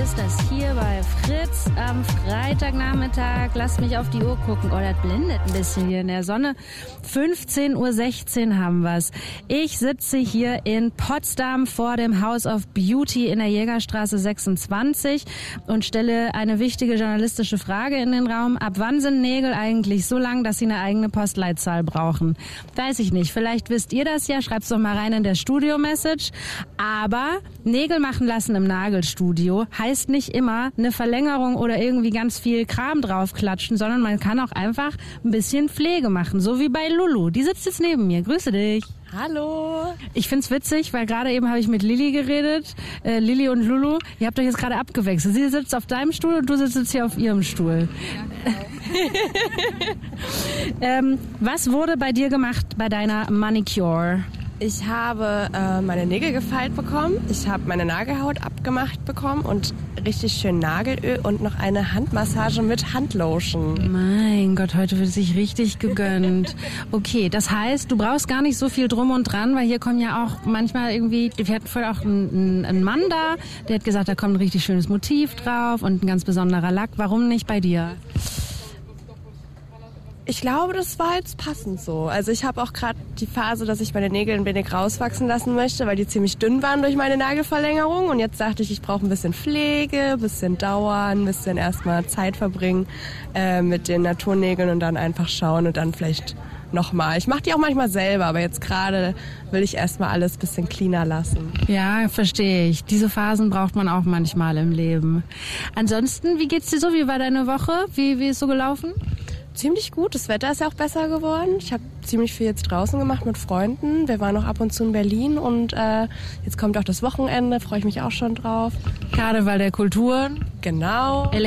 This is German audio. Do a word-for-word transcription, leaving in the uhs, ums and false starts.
ist das hier bei Fritz am Freitagnachmittag. Lass mich auf die Uhr gucken. Oh, das blendet ein bisschen hier in der Sonne. fünfzehn Uhr sechzehn haben wir's. Ich sitze hier in Potsdam vor dem House of Beauty in der Jägerstraße sechsundzwanzig und stelle eine wichtige journalistische Frage in den Raum. Ab wann sind Nägel eigentlich so lang, dass sie eine eigene Postleitzahl brauchen? Weiß ich nicht. Vielleicht wisst ihr das ja. Schreibt's doch mal rein in der Studio-Message. Aber Nägel machen lassen im Nagelstudio heißt nicht immer eine Verlängerung oder irgendwie ganz viel Kram draufklatschen, sondern man kann auch einfach ein bisschen Pflege machen, so wie bei Lulu. Die sitzt jetzt neben mir. Grüße dich. Hallo. Ich find's witzig, weil gerade eben habe ich mit Lilly geredet. Äh, Lilly und Lulu, ihr habt euch jetzt gerade abgewechselt. Sie sitzt auf deinem Stuhl und du sitzt jetzt hier auf ihrem Stuhl. Ja, genau. ähm, was wurde bei dir gemacht bei deiner Manicure? Ich habe äh, meine Nägel gefeilt bekommen, ich habe meine Nagelhaut abgemacht bekommen und richtig schön Nagelöl und noch eine Handmassage mit Handlotion. Mein Gott, heute wird sich richtig gegönnt. Okay, das heißt, du brauchst gar nicht so viel drum und dran, weil hier kommen ja auch manchmal irgendwie, wir hatten vorher auch einen, einen Mann da, der hat gesagt, da kommt ein richtig schönes Motiv drauf und ein ganz besonderer Lack. Warum nicht bei dir? Ich glaube, das war jetzt passend so. Also ich habe auch gerade die Phase, dass ich meine Nägel ein wenig rauswachsen lassen möchte, weil die ziemlich dünn waren durch meine Nagelverlängerung. Und jetzt dachte ich, ich brauche ein bisschen Pflege, ein bisschen Dauer, ein bisschen erstmal Zeit verbringen äh, mit den Naturnägeln und dann einfach schauen und dann vielleicht nochmal. Ich mache die auch manchmal selber, aber jetzt gerade will ich erstmal alles ein bisschen cleaner lassen. Ja, verstehe ich. Diese Phasen braucht man auch manchmal im Leben. Ansonsten, wie geht's dir so? Wie war deine Woche? Wie, wie ist so gelaufen? Ziemlich gut. Das Wetter ist ja auch besser geworden. Ich habe ziemlich viel jetzt draußen gemacht mit Freunden. Wir waren auch ab und zu in Berlin und äh, jetzt kommt auch das Wochenende. Freue ich mich auch schon drauf. Karneval der Kulturen. Genau.